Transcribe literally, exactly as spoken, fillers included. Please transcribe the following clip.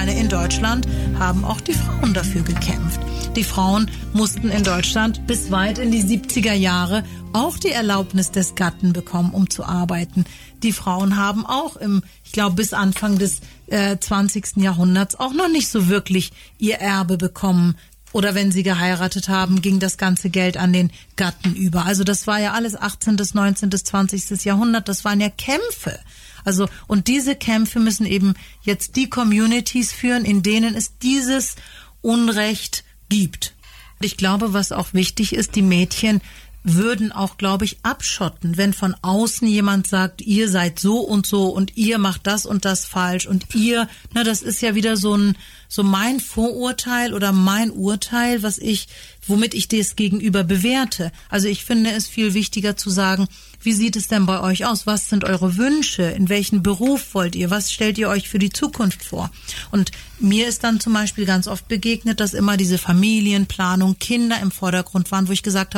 meine, in Deutschland haben auch die Frauen dafür gekämpft. Die Frauen mussten in Deutschland bis weit in die siebziger Jahre auch die Erlaubnis des Gatten bekommen, um zu arbeiten. Die Frauen haben auch im, ich glaube, bis Anfang des äh, zwanzigsten Jahrhunderts auch noch nicht so wirklich ihr Erbe bekommen. Oder wenn sie geheiratet haben, ging das ganze Geld an den Gatten über. Also das war ja alles achtzehnten., neunzehnten., zwanzigsten Jahrhundert. Das waren ja Kämpfe. Also, und diese Kämpfe müssen eben jetzt die Communities führen, in denen es dieses Unrecht gibt. Ich glaube, was auch wichtig ist, die Mädchen würden auch, glaube ich, abschotten, wenn von außen jemand sagt, ihr seid so und so und ihr macht das und das falsch und ihr, na, das ist ja wieder so ein, so mein Vorurteil oder mein Urteil, was ich, womit ich das Gegenüber bewerte. Also ich finde es viel wichtiger zu sagen, wie sieht es denn bei euch aus? Was sind eure Wünsche? In welchen Beruf wollt ihr? Was stellt ihr euch für die Zukunft vor? Und mir ist dann zum Beispiel ganz oft begegnet, dass immer diese Familienplanung, Kinder im Vordergrund waren, wo ich gesagt habe,